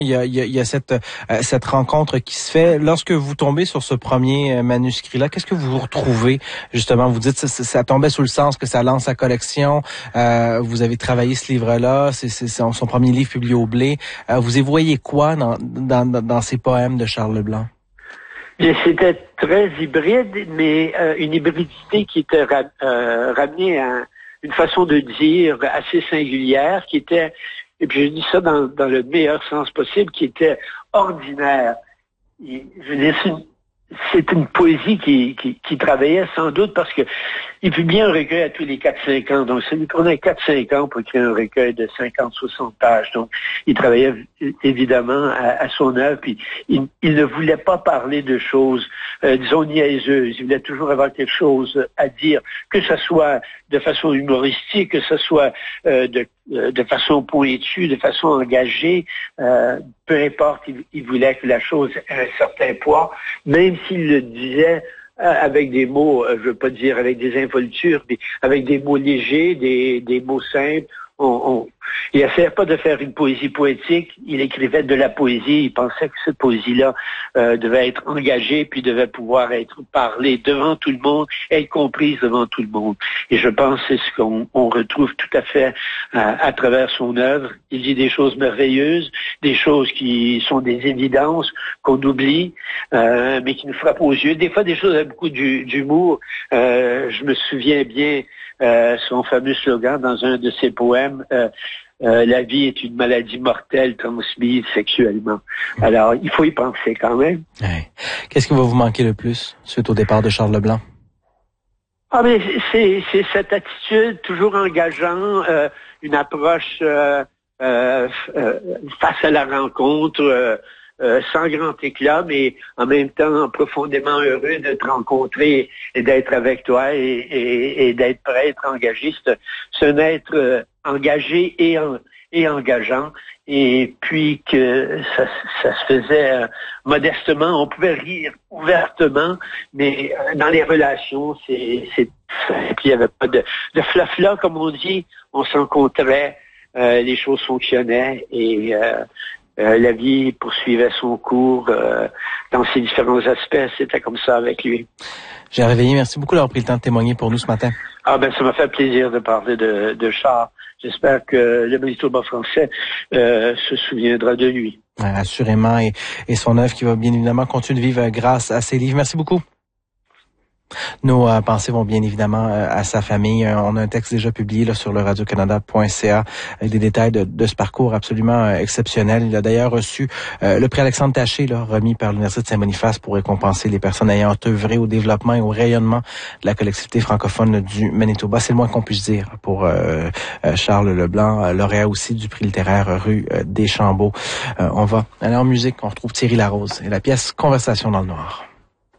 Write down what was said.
Il y a cette rencontre qui se fait. Lorsque vous tombez sur ce premier manuscrit-là, qu'est-ce que vous retrouvez, justement? Vous dites que ça tombait sous le sens que ça lance la collection. Vous avez travaillé ce livre-là. C'est son premier livre publié au Blé. Vous y voyez quoi dans ces poèmes de Charles Leblanc? C'était très hybride, mais une hybridité qui était ramenée à une façon de dire assez singulière, qui était, et puis je dis ça dans le meilleur sens possible, qui était ordinaire. Et, je veux dire, c'est une poésie qui travaillait sans doute parce que il publiait un recueil à tous les 4-5 ans. Donc, ça lui prenait 4-5 ans pour écrire un recueil de 50-60 pages. Donc, il travaillait évidemment à son œuvre. Puis, il ne voulait pas parler de choses, disons, niaiseuses. Il voulait toujours avoir quelque chose à dire, que ce soit de façon humoristique, que ce soit de façon pointue, de façon engagée. Peu importe, il voulait que la chose ait un certain poids, même s'il le disait avec des mots, je veux pas dire avec des involtures, mais avec des mots légers, des mots simples. Il essayait pas de faire une poésie poétique, il écrivait de la poésie, il pensait que cette poésie-là devait être engagée, puis devait pouvoir être parlée devant tout le monde, être comprise devant tout le monde. Et je pense que c'est ce qu'on retrouve tout à fait à travers son œuvre. Il dit des choses merveilleuses, des choses qui sont des évidences qu'on oublie, mais qui nous frappent aux yeux. Des fois, des choses avec beaucoup d'humour. Je me souviens bien son fameux slogan dans un de ses poèmes, la vie est une maladie mortelle transmise sexuellement. Alors, il faut y penser quand même. Ouais. Qu'est-ce qui va vous manquer le plus suite au départ de Charles Leblanc? Ah, mais c'est cette attitude toujours engageant, une approche face à la rencontre, sans grand éclat, mais en même temps profondément heureux de te rencontrer et d'être avec toi et d'être prêt à être engagé. C'est un être engagé et engageant, et puis que ça se faisait modestement, on pouvait rire ouvertement, mais dans les relations, puis il n'y avait pas de flafla, comme on dit, on se rencontrait, les choses fonctionnaient et la vie poursuivait son cours dans ses différents aspects. C'était comme ça avec lui. Gérard Réveillé, merci beaucoup d'avoir pris le temps de témoigner pour nous ce matin. Ah ben, ça m'a fait plaisir de parler de Charles. J'espère que le Manitoba français se souviendra de lui. Ouais, assurément, et son œuvre qui va bien évidemment continuer de vivre grâce à ses livres. Merci beaucoup. Nos pensées vont bien évidemment à sa famille. On a un texte déjà publié là, sur le radiocanada.ca avec des détails de ce parcours absolument exceptionnel. Il a d'ailleurs reçu le prix Alexandre Taché, là, remis par l'Université de Saint-Boniface pour récompenser les personnes ayant œuvré au développement et au rayonnement de la collectivité francophone du Manitoba. C'est le moins qu'on puisse dire pour Charles Leblanc, lauréat aussi du prix littéraire Rue des Chambeaux. On va aller en musique. On retrouve Thierry Larose et la pièce Conversation dans le noir.